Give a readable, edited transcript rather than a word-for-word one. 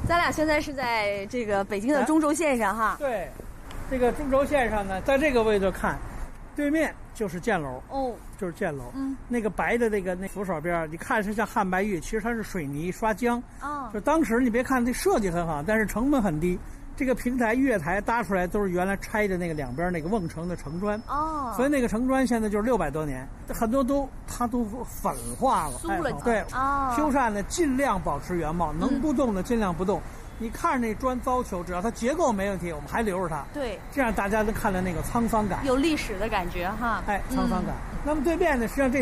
咱俩现在是在这个北京的中轴线上哈。 对，这个中轴线上呢，在这个位置看，对面就是箭楼哦， 就是箭楼。那个白的那扶手边，你看是像汉白玉，其实它是水泥刷浆。就当时你别看这设计很好，但是成本很低。这个平台、月台搭出来都是原来拆的那个两边那个瓮城的城砖。所以那个城砖现在就是600多年，很多它都粉化了， 酥了。 对，修缮呢尽量保持原貌，能不动的尽量不动。你看着那砖糟朽，只要它结构没问题，我们还留着它。 对， 这样大家都看到那个沧桑感， 有历史的感觉哈。 沧桑感。那么对面呢，实际上这